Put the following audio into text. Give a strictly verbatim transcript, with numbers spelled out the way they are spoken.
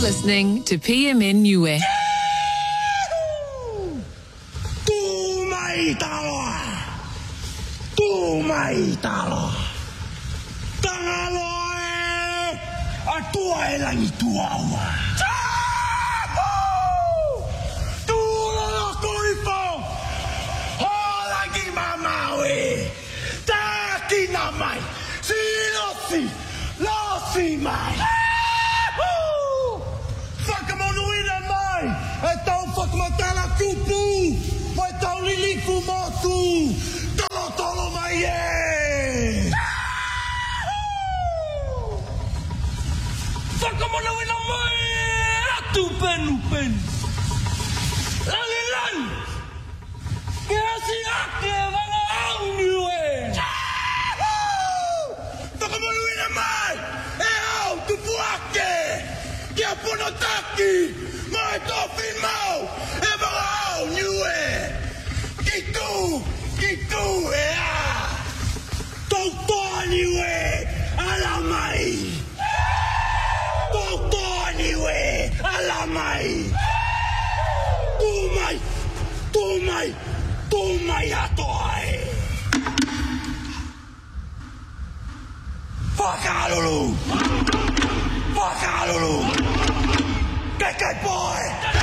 listening to P M N Niue. Tu mai taloa. Tu mai taloa. Tangaloe. Atua e langi tuaua. Tu la koifo. Ho langi mamawe. Takina mai. Silosi. Losi mai. Whakamonuina mai. E tau whakamatala kupu. Mai tau liliku motu. Tolo tolo mai e. Whakamonuina mai. Atu penu penu. Lani lani. Kea si ake wanga au niue. Whakamonuina mai. E au tupu ake. Kia pono taki. Mai tofi mau. E wanga au niue. Kitu. Kitu e a. Tau toa niue. Ala mai. Tau toa niue. Ala mai. Tu mai. Tu mai. Tu mai atoa e. Whakalulu. Whakalulu. Kai kai boy.